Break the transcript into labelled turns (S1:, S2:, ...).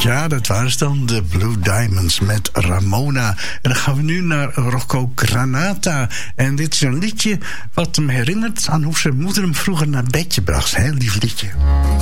S1: Ja, dat waren ze dan, de Blue Diamonds met Ramona. En dan gaan we nu naar Rocco Granata. En dit is een liedje wat hem herinnert aan hoe zijn moeder hem vroeger naar bedje bracht. Heel lief liedje.